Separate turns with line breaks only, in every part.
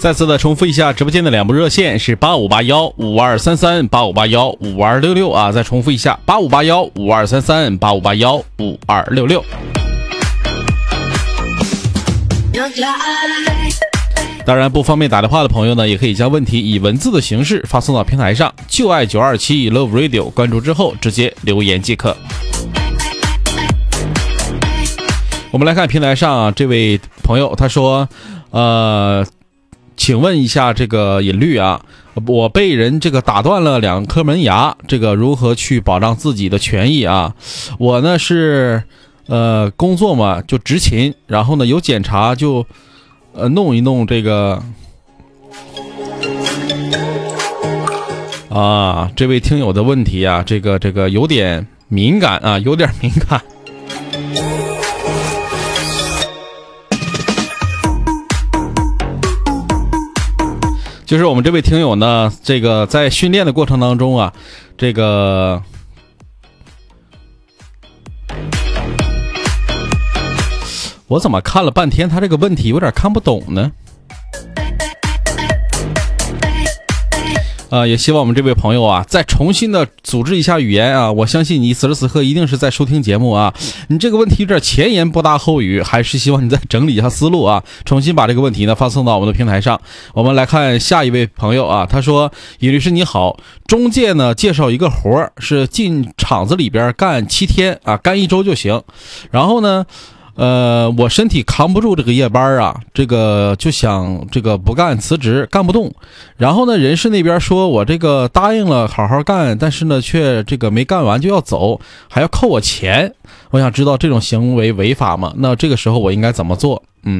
再次的重复一下，直播间的两部热线是8581-5233、8581-5266啊。再重复一下，8581-5233、8581-5266。当然，不方便打电话的朋友呢，也可以将问题以文字的形式发送到平台上，就爱927 Love Radio， 关注之后直接留言即可。我们来看平台上啊，这位朋友他说，请问一下这个尹律啊，我被人这个打断了2颗门牙，这个如何去保障自己的权益啊？我呢是工作嘛就执勤，然后呢有检查就弄一弄这个啊，这位听友的问题啊，这个有点敏感啊，有点敏感。就是我们这位听友呢，这个在训练的过程当中啊，这个我怎么看了半天他这个问题有点看不懂呢？也希望我们这位朋友啊再重新的组织一下语言啊，我相信你此时此刻一定是在收听节目啊，你这个问题有点前言不搭后语，还是希望你再整理一下思路啊，重新把这个问题呢发送到我们的平台上。我们来看下一位朋友啊，他说：尹律师你好，中介呢介绍一个活是进厂子里边干7天啊，干1周就行，然后呢我身体扛不住这个夜班啊，这个就想这个不干辞职，干不动。然后呢，人事那边说我这个答应了好好干，但是呢却这个没干完就要走，还要扣我钱。我想知道这种行为违法吗？那这个时候我应该怎么做？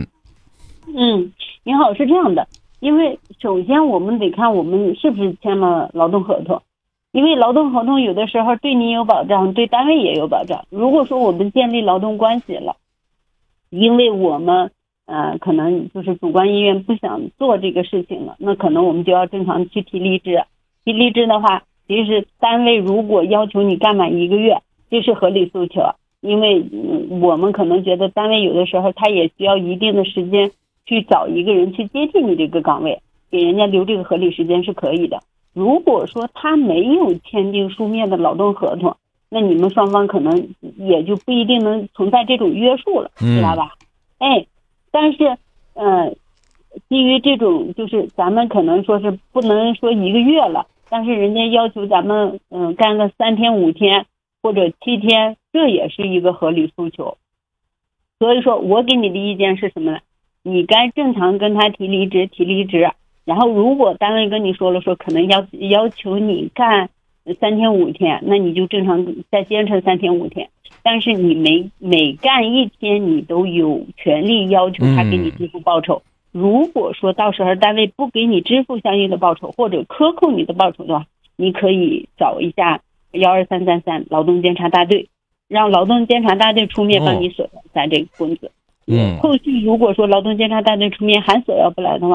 你好，是这样的，因为首先我们得看我们是不是签了劳动合同。因为劳动合同有的时候对你有保障，对单位也有保障。如果说我们建立劳动关系了，因为我们可能就是主观意愿不想做这个事情了，那可能我们就要正常去提离职。提离职的话，其实单位如果要求你干满1个月，这是合理诉求。因为我们可能觉得单位有的时候他也需要一定的时间去找一个人去接替你这个岗位，给人家留这个合理时间是可以的。如果说他没有签订书面的劳动合同，那你们双方可能也就不一定能存在这种约束了，知道吧？但是基于这种就是咱们可能说是不能说1个月了，但是人家要求咱们干个3天5天或者7天，这也是一个合理诉求。所以说我给你的意见是什么呢？你该正常跟他提离职，然后如果单位跟你说了说可能要求你干3天5天，那你就正常再坚持3天5天，但是你每干1天你都有权利要求他给你支付报酬。如果说到时候单位不给你支付相应的报酬或者克扣你的报酬的话，你可以找一下12333劳动监察大队，让劳动监察大队出面帮你索要咱这个工资。后续如果说劳动监察大队出面还索要不来的话，